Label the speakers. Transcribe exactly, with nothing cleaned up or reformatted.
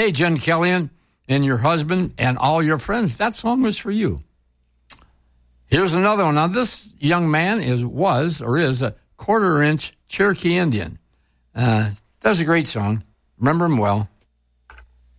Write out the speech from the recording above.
Speaker 1: Hey, Jen Kellyan and your husband and all your friends, that song was for you. Here's another one. Now, this young man is was or is a quarter-inch Cherokee Indian. Uh, does a great song. Remember him well.